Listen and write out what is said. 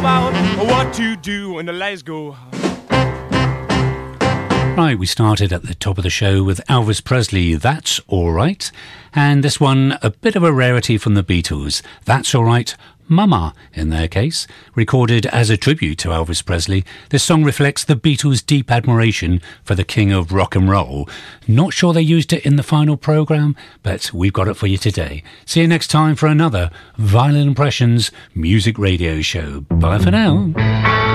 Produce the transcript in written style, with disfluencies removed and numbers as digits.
about what to do when the lights go. Right, we started at the top of the show with Elvis Presley, That's All Right. And this one, a bit of a rarity from the Beatles, That's All Right, Mama, in their case. Recorded as a tribute to Elvis Presley, this song reflects the Beatles' deep admiration for the king of rock and roll. Not sure they used it in the final programme, but we've got it for you today. See you next time for another Vinyl Impressions music radio show. Bye for now.